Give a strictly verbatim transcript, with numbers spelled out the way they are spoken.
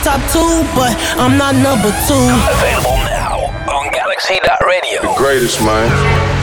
top two, but I'm not number two. Available now on Galaxy dot radio. The greatest, man.